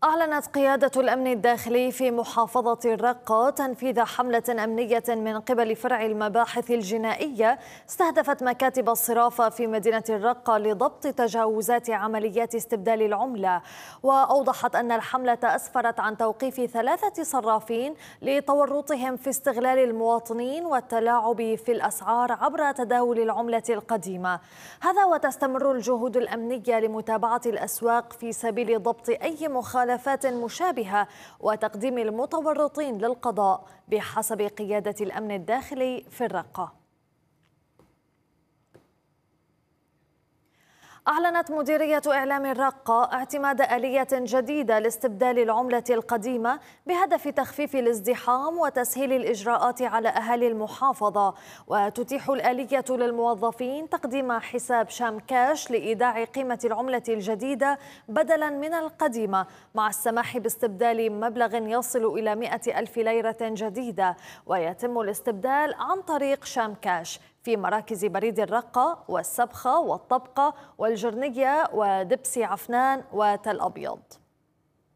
أعلنت قيادة الأمن الداخلي في محافظة الرقة تنفيذ حملة أمنية من قبل فرع المباحث الجنائية استهدفت مكاتب الصرافة في مدينة الرقة لضبط تجاوزات عمليات استبدال العملة. وأوضحت أن الحملة أسفرت عن توقيف 3 صرافين لتورطهم في استغلال المواطنين والتلاعب في الأسعار عبر تداول العملة القديمة. هذا وتستمر الجهود الأمنية لمتابعة الأسواق في سبيل ضبط أي مخالفات مشابهة وتقديم المتورطين للقضاء بحسب قيادة الأمن الداخلي في الرقة. أعلنت مديرية إعلام الرقة اعتماد آلية جديدة لاستبدال العملة القديمة بهدف تخفيف الازدحام وتسهيل الإجراءات على أهالي المحافظة. وتتيح الآلية للموظفين تقديم حساب شام كاش لإيداع قيمة العملة الجديدة بدلا من القديمة، مع السماح باستبدال مبلغ يصل إلى 100,000 ليرة جديدة، ويتم الاستبدال عن طريق شام كاش في مراكز بريد الرقة والسبخة والطبقة والجرنية ودبسي عفنان وتل أبيض.